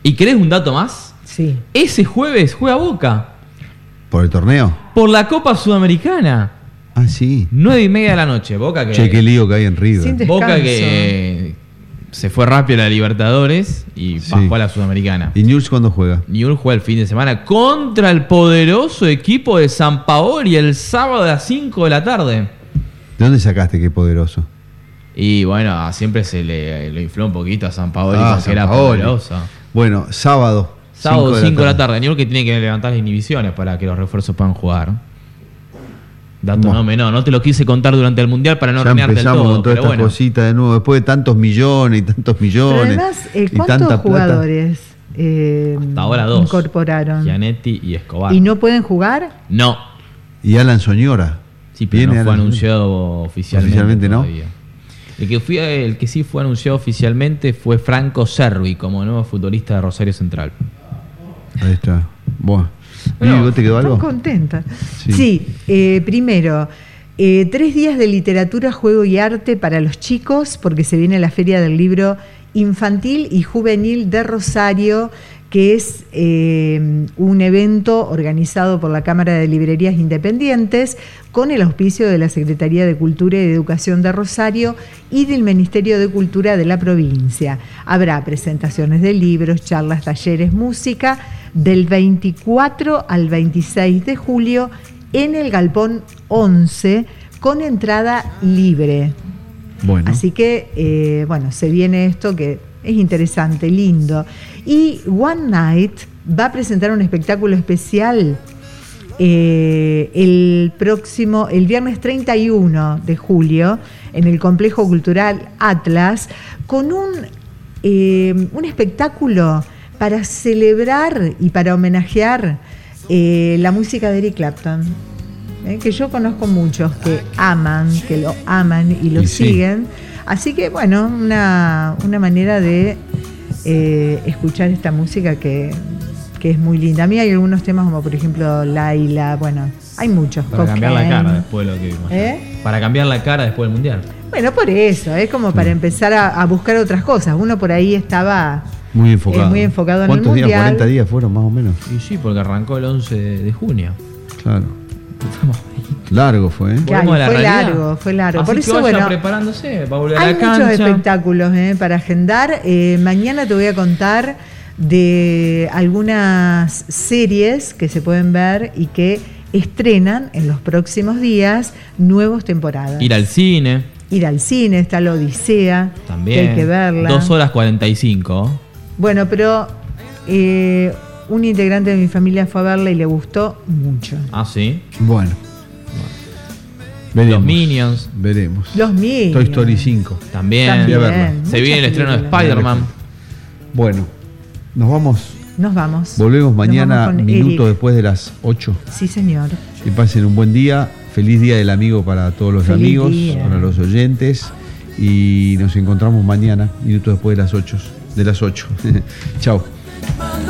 ¿Y querés un dato más? Sí. Ese jueves juega Boca. ¿Por el torneo? Por la Copa Sudamericana. Ah, sí. 9:30 de la noche. Boca que... Che, qué lío que hay en River. Sin descanso. Boca que se fue rápido a la Libertadores y Sí. bajó a la Sudamericana. ¿Y Newell's cuándo juega? Newell's juega el fin de semana contra el poderoso equipo de San Paoli el sábado a las 5 de la tarde. ¿De dónde sacaste qué poderoso? Y bueno, siempre se lo infló un poquito a San Paoli porque San era Paoli. poderoso. Bueno, sábado. Sábado 5 de la tarde. Newell's que tiene que levantar las inhibiciones para que los refuerzos puedan jugar. Dato Bueno. no menor. No te lo quise contar durante el Mundial para no Ya hornearte el empezamos todo. con todas Pero estas bueno, cositas de nuevo. Después de tantos millones y tantos Pero millones. además, y ¿cuántos tanta jugadores hasta ahora 2. incorporaron? Gianetti y Escobar. ¿Y no pueden jugar? No. Y Alan Soñora. Sí, pero no Viene fue Alan- anunciado oficialmente. Oficialmente no. Todavía. El que sí fue anunciado oficialmente fue Franco Cervi como nuevo futbolista de Rosario Central. Ahí está. Bueno. Bueno, Vivi, ¿vos te quedó algo? Estoy contenta. Sí. Sí, primero, 3 días de literatura, juego y arte para los chicos, porque se viene la Feria del Libro Infantil y Juvenil de Rosario, que es un evento organizado por la Cámara de Librerías Independientes con el auspicio de la Secretaría de Cultura y de Educación de Rosario y del Ministerio de Cultura de la provincia. Habrá presentaciones de libros, charlas, talleres, música del 24 al 26 de julio en el Galpón 11 con entrada libre. Bueno. Así que, se viene esto que es interesante, lindo. Y One Night va a presentar un espectáculo especial el viernes 31 de julio en el Complejo Cultural Atlas con un espectáculo para celebrar y para homenajear la música de Eric Clapton. Que yo conozco muchos que lo aman y lo Y sí. siguen. Así que, bueno, una manera de escuchar esta música que es muy linda. A mí hay algunos temas como, por ejemplo, Laila. Bueno, hay muchos. Para cambiar la Cocaine. cara después de lo que vimos. ¿Eh? Para cambiar la cara después del Mundial. Bueno, por eso, es como para empezar a buscar otras cosas. Uno por ahí estaba Muy enfocado. muy enfocado en el ¿Cuántos días? Mundial. 40 días fueron más o menos. Y sí, porque arrancó el 11 de junio. Claro. Largo fue, ¿eh? Volvemos a la realidad. Fue largo. Así por que eso, vayan bueno, preparándose para volver a hay la muchos cancha. espectáculos para agendar. Mañana te voy a contar de algunas series que se pueden ver y que estrenan en los próximos días nuevas temporadas. Ir al cine Ir al cine, está la Odisea, también. que hay que verla. 2 horas 45. Bueno, pero un integrante de mi familia fue a verla y le gustó mucho. Ah, sí. Bueno. Veremos. Los Minions Veremos. Los Minions. Toy Story 5. también. Voy a verla. Se Muchas viene el estreno de películas. Spider-Man. Bueno. Nos vamos. Nos vamos. Volvemos Nos mañana, vamos con minuto Eric. después de las 8. Sí, señor. Que pasen un buen día. Feliz Día del Amigo para todos los Feliz amigos, día. para los oyentes. Y nos encontramos mañana, minutos después de las 8. Chao.